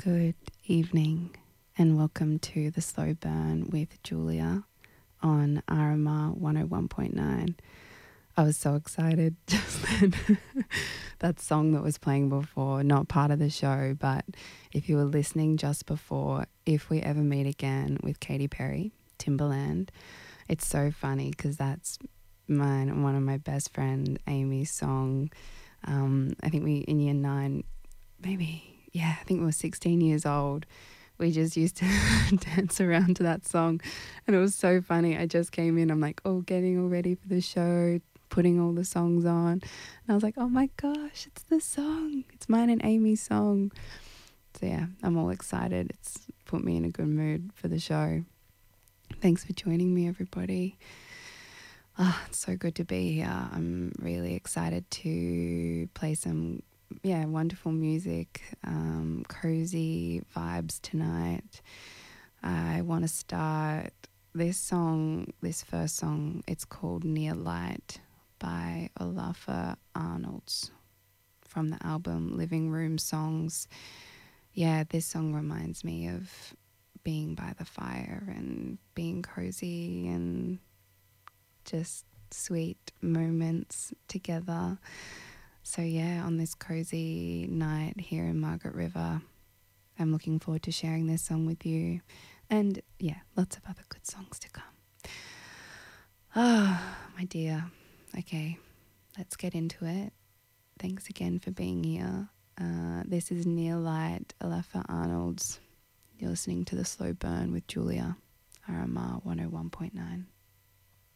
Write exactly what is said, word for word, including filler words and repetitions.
Good evening and welcome to The Slow Burn with Julia on R M R one oh one point nine. I was so excited just then. That song that was playing before, not part of the show, but if you were listening just before, If We Ever Meet Again with Katy Perry, Timbaland. It's so funny because that's mine, one of my best friend Amy's song. Um, I think we, in year nine, maybe, yeah, I think we were sixteen years old. We just used to dance around to that song and it was so funny. I just came in, I'm like, oh, getting all ready for the show, putting all the songs on. And I was like, oh my gosh, it's the song. It's mine and Amy's song. So yeah, I'm all excited. It's put me in a good mood for the show. Thanks for joining me, everybody. Ah, it's so good to be here. I'm really excited to play some yeah, wonderful music, um, cozy vibes tonight. I want to start this song, this first song, it's called Near Light by Olafur Arnalds from the album Living Room Songs. Yeah, this song reminds me of being by the fire and being cozy and just sweet moments together. So yeah, on this cozy night here in Margaret River, I'm looking forward to sharing this song with you. And yeah, lots of other good songs to come. Ah, oh, my dear. Okay, let's get into it. Thanks again for being here. Uh, this is Near Light, Olafur Arnalds. You're listening to The Slow Burn with Julia, R M R one oh one point nine.